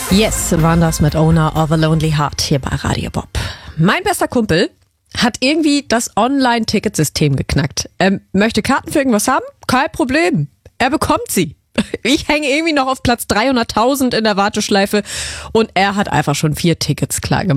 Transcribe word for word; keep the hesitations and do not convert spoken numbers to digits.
Yes, waren das mit Owner of a Lonely Heart hier bei Radio Bob. Mein bester Kumpel hat irgendwie das Online-Ticketsystem geknackt. Er möchte Karten für irgendwas haben? Kein Problem. Er bekommt sie. Ich hänge irgendwie noch auf Platz dreihunderttausend in der Warteschleife und er hat einfach schon vier Tickets klar gemacht.